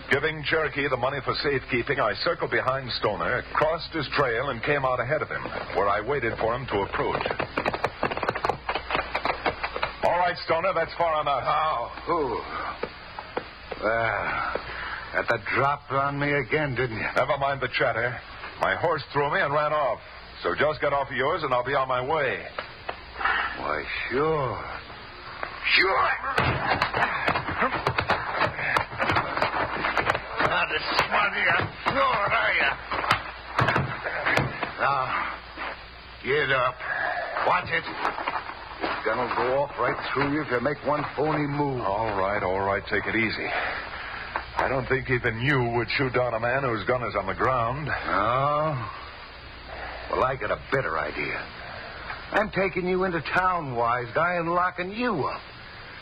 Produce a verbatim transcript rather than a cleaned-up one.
Giving Cherokee the money for safekeeping, I circled behind Stoner, crossed his trail, and came out ahead of him, where I waited for him to approach. All right, Stoner, that's far enough. Oh, ooh. Well, got the drop on me again, didn't you? Never mind the chatter. My horse threw me and ran off. So just get off of yours and I'll be on my way. Why, sure. Sure. Not as smart as sure, are you? Now, get up. Watch it. This gun will go off right through you if you make one phony move. All right, all right, take it easy. I don't think even you would shoot down a man whose gun is on the ground. No? Well, I got a better idea. I'm taking you into town, wise guy, and locking you up.